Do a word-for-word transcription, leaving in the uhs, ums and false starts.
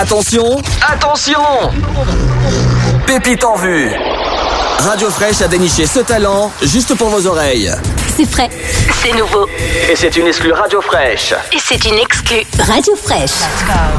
Attention, attention! Pépite en vue. Radio Fraîche a déniché ce talent juste pour vos oreilles. C'est frais, c'est nouveau. Et c'est une exclue Radio Fraîche. Et c'est une exclue Radio Fraîche. Let's go.